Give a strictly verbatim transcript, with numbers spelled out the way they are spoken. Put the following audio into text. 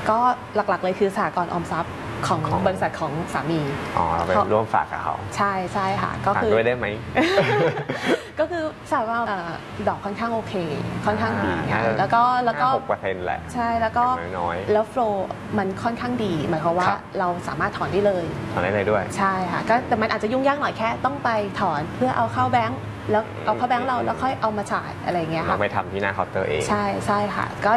ก็หลักๆเลยคือสหกรณ์ออมทรัพย์ของบริษัทของสามีอ๋อเราไปร่วมฝากกับเขาใช่ใช่ค่ะก็คือด้วยได้ไหมก็คือสาวว่าดอกค่อนข้างโอเคค่อนข้างดีแล้วก็แล้วก็หกเปอร์เซ็นต์ แหละใช่แล้วก็น้อยแล้วโฟลว์มันค่อนข้างดีหมายความว่าเราสามารถถอนได้เลยถอนได้เลยด้วยใช่ค่ะก็แต่มันอาจจะยุ่งยากหน่อยแค่ต้องไปถอนเพื่อเอาเข้าแบงก์แล้วเอาเข้าแบงก์เราแล้วค่อยเอามาจ่ายอะไรเงี้ยค่ะเราไปทำที่หน้าเคาน์เตอร์เองใช่ใช่ค่ะก็